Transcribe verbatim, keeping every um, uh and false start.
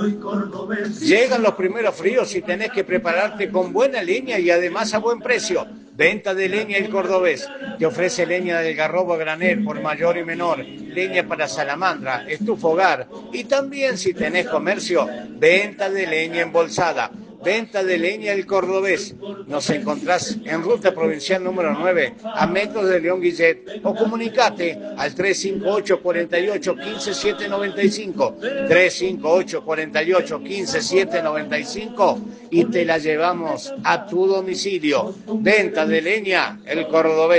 Llegan los primeros fríos y tenés que prepararte con buena leña y además a buen precio. Venta de leña El Cordobés. Te ofrece leña del garrobo a granel por mayor y menor, leña para salamandra, estufa hogar y también si tenés comercio, venta de leña embolsada. Venta de leña El Cordobés. Nos encontrás en Ruta Provincial número nueve, a metros de León Guillet, o comunicate al tres cinco ocho, cuatro ocho, uno cinco, siete nueve cinco, tres cinco ocho, cuatro ocho, uno cinco, siete nueve cinco y te la llevamos a tu domicilio. Venta de leña El Cordobés.